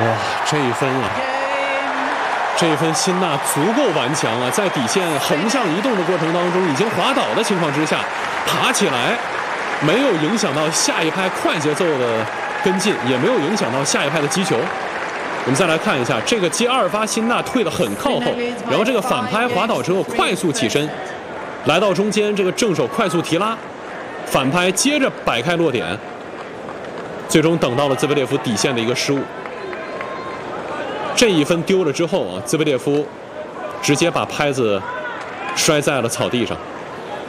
哇，这一分啊！这一分辛纳足够顽强啊，在底线横向移动的过程当中，已经滑倒的情况之下，爬起来，没有影响到下一拍快节奏的跟进，也没有影响到下一拍的击球。我们再来看一下，这个接二发辛纳退得很靠后，然后这个反拍滑倒之后快速起身，来到中间，这个正手快速提拉，反拍接着摆开落点，最终等到了兹维列夫底线的一个失误。这一分丢了之后啊，兹维列夫直接把拍子摔在了草地上。